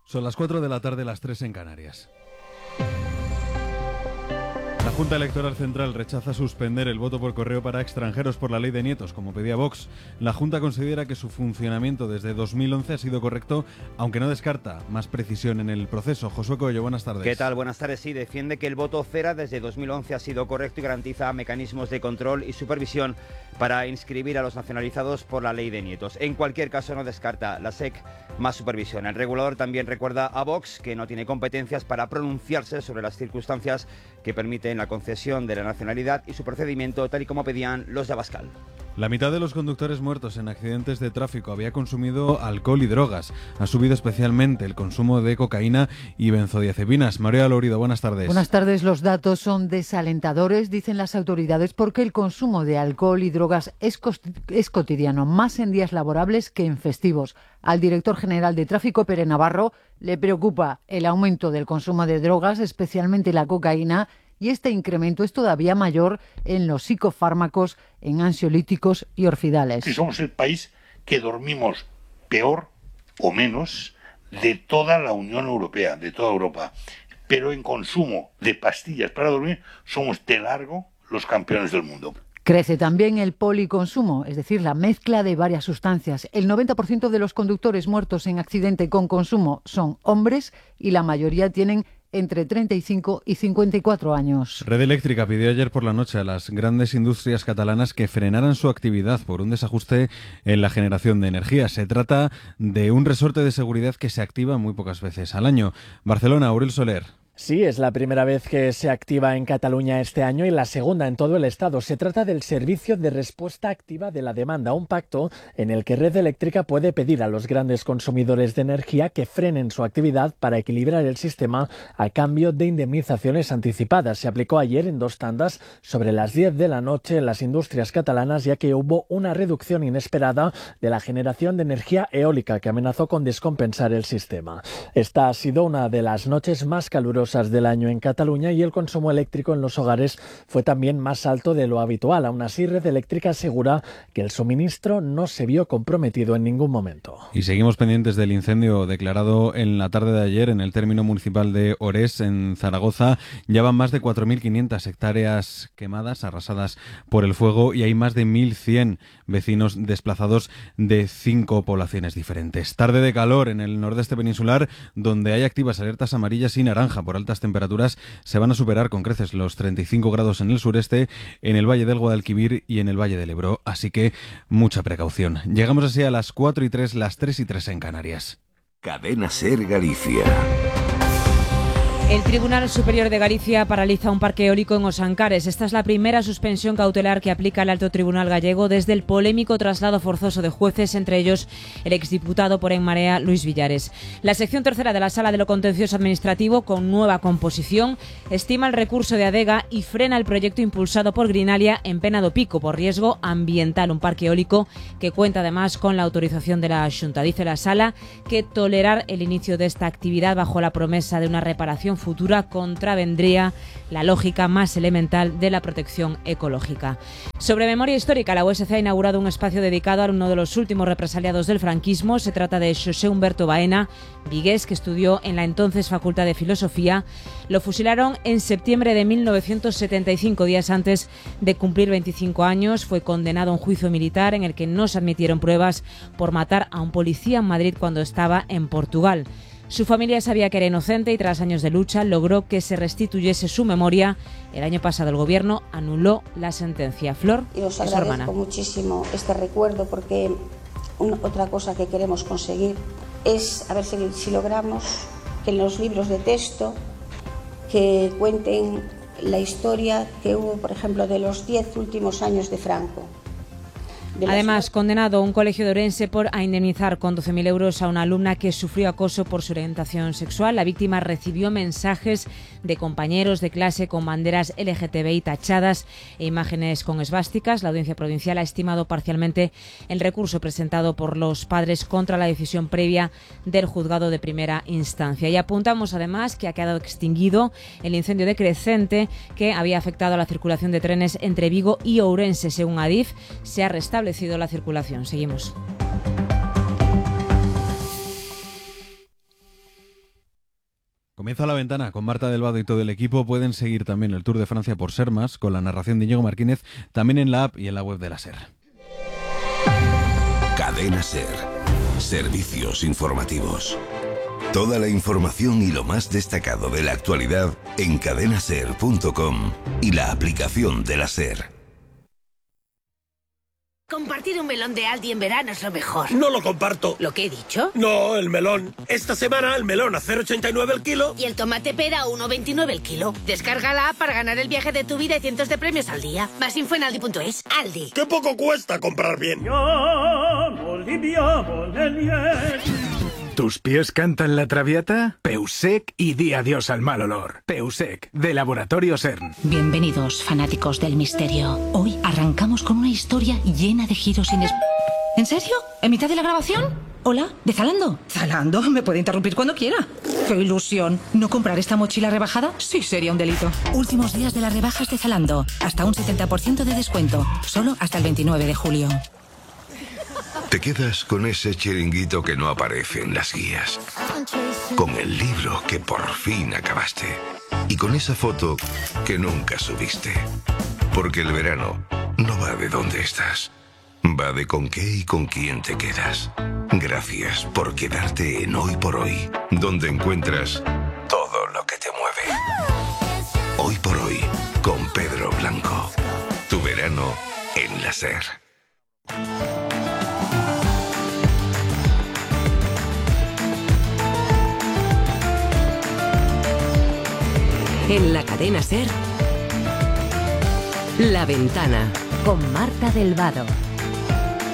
Son las 4 de la tarde, las 3 en Canarias. La Junta Electoral Central rechaza suspender el voto por correo para extranjeros por la ley de nietos, como pedía Vox. La Junta considera que su funcionamiento desde 2011 ha sido correcto, aunque no descarta más precisión en el proceso. Josué Coello, buenas tardes. ¿Qué tal? Buenas tardes. Sí, defiende que el voto cera desde 2011 ha sido correcto y garantiza mecanismos de control y supervisión para inscribir a los nacionalizados por la ley de nietos. En cualquier caso, no descarta la SEC más supervisión. El regulador también recuerda a Vox que no tiene competencias para pronunciarse sobre las circunstancias que permiten la concesión de la nacionalidad y su procedimiento, tal y como pedían los de Abascal. La mitad de los conductores muertos en accidentes de tráfico había consumido alcohol y drogas. Ha subido especialmente el consumo de cocaína y benzodiazepinas. María Lorido, buenas tardes. Buenas tardes. Los datos son desalentadores, dicen las autoridades, porque el consumo de alcohol y drogas es cotidiano, más en días laborables que en festivos. Al director general de Tráfico, Pere Navarro, le preocupa el aumento del consumo de drogas, especialmente la cocaína, y este incremento es todavía mayor en los psicofármacos, en ansiolíticos y orfidales. Si somos el país que dormimos peor o menos de toda la Unión Europea, de toda Europa, pero en consumo de pastillas para dormir somos de largo los campeones del mundo. Crece también el policonsumo, es decir, la mezcla de varias sustancias. El 90% de los conductores muertos en accidente con consumo son hombres y la mayoría tienen entre 35 y 54 años. Red Eléctrica pidió ayer por la noche a las grandes industrias catalanas que frenaran su actividad por un desajuste en la generación de energía. Se trata de un resorte de seguridad que se activa muy pocas veces al año. Barcelona, Aurel Soler. Sí, es la primera vez que se activa en Cataluña este año y la segunda en todo el Estado. Se trata del Servicio de Respuesta Activa de la Demanda, un pacto en el que Red Eléctrica puede pedir a los grandes consumidores de energía que frenen su actividad para equilibrar el sistema a cambio de indemnizaciones anticipadas. Se aplicó ayer en 2 tandas sobre las 10 de la noche en las industrias catalanas, ya que hubo una reducción inesperada de la generación de energía eólica que amenazó con descompensar el sistema. Esta ha sido una de las noches más calurosas del año en Cataluña y el consumo eléctrico en los hogares fue también más alto de lo habitual. Aún así, Red Eléctrica asegura que el suministro no se vio comprometido en ningún momento. Y seguimos pendientes del incendio declarado en la tarde de ayer en el término municipal de Orés, en Zaragoza. Ya van más de 4.500 hectáreas quemadas, arrasadas por el fuego, y hay más de 1.100 vecinos desplazados de 5 poblaciones diferentes. Tarde de calor en el nordeste peninsular, donde hay activas alertas amarillas y naranja por altas temperaturas. Se van a superar con creces los 35 grados en el sureste, en el Valle del Guadalquivir y en el Valle del Ebro, así que mucha precaución. Llegamos así a las 4:03, las 3:03 en Canarias. Cadena SER Galicia. El Tribunal Superior de Galicia paraliza un parque eólico en Osancares. Esta es la primera suspensión cautelar que aplica el Alto Tribunal gallego desde el polémico traslado forzoso de jueces, entre ellos el exdiputado por En Marea, Luis Villares. La sección tercera de la Sala de lo Contencioso Administrativo, con nueva composición, estima el recurso de Adega y frena el proyecto impulsado por Grinalia en Pena do Pico por riesgo ambiental, un parque eólico que cuenta además con la autorización de la Xunta. Dice la Sala que tolerar el inicio de esta actividad bajo la promesa de una reparación futura contravendría la lógica más elemental de la protección ecológica. Sobre memoria histórica, la USC ha inaugurado un espacio dedicado a uno de los últimos represaliados del franquismo. Se trata de Xosé Humberto Baena, vigués, que estudió en la entonces Facultad de Filosofía. Lo fusilaron en septiembre de 1975, días antes de cumplir 25 años. Fue condenado a un juicio militar en el que no se admitieron pruebas por matar a un policía en Madrid cuando estaba en Portugal. Su familia sabía que era inocente y tras años de lucha logró que se restituyese su memoria. El año pasado el gobierno anuló la sentencia. Flor y os es su hermana. Agradezco muchísimo este recuerdo porque otra cosa que queremos conseguir es a ver si logramos que en los libros de texto que cuenten la historia que hubo, por ejemplo, de los 10 últimos años de Franco. Además, condenado un colegio de Ourense por indemnizar con 12.000 euros a una alumna que sufrió acoso por su orientación sexual. La víctima recibió mensajes de compañeros de clase con banderas LGTBI tachadas e imágenes con esvásticas. La Audiencia Provincial ha estimado parcialmente el recurso presentado por los padres contra la decisión previa del juzgado de primera instancia. Y apuntamos además que ha quedado extinguido el incendio de Crecente que había afectado a la circulación de trenes entre Vigo y Ourense. Según Adif, se ha restablecido la circulación. Seguimos. Comienza La Ventana con Marta del Vado y todo el equipo. Pueden seguir también el Tour de Francia por Ser Más, con la narración de Íñigo Martínez, también en la app y en la web de la SER. Cadena SER. Servicios informativos. Toda la información y lo más destacado de la actualidad en cadenaser.com y la aplicación de la SER. Compartir un melón de Aldi en verano es lo mejor. No lo comparto. ¿Lo que he dicho? No, el melón. Esta semana el melón a 0,89 el kilo. Y el tomate pera a 1,29 el kilo. Descarga la app para ganar el viaje de tu vida y cientos de premios al día. Más info en aldi.es. Aldi. ¡Qué poco cuesta comprar bien! ¿Tus pies cantan la Traviata? Peusec y di adiós al mal olor. Peusec, de Laboratorio CERN. Bienvenidos, fanáticos del misterio. Hoy arrancamos con una historia llena de giros ¿En serio? ¿En mitad de la grabación? Hola, ¿de Zalando? Zalando, me puede interrumpir cuando quiera. ¡Qué ilusión! ¿No comprar esta mochila rebajada? Sí, sería un delito. Últimos días de las rebajas de Zalando. Hasta un 70% de descuento. Solo hasta el 29 de julio. Te quedas con ese chiringuito que no aparece en las guías, con el libro que por fin acabaste y con esa foto que nunca subiste. Porque el verano no va de dónde estás, va de con qué y con quién te quedas. Gracias por quedarte en Hoy por Hoy, donde encuentras todo lo que te mueve. Hoy por Hoy, con Pedro Blanco. Tu verano en la SER. En la cadena SER, La Ventana. Con Marta del Vado.